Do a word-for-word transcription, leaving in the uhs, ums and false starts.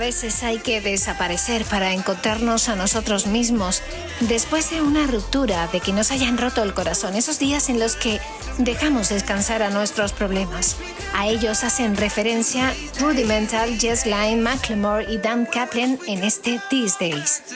veces hay que desaparecer para encontrarnos a nosotros mismos después de una ruptura, de que nos hayan roto el corazón, esos días en los que dejamos descansar a nuestros problemas. A ellos hacen referencia Rudimental, Jess Glynne, Macklemore y Dan Kaplan en este These Days.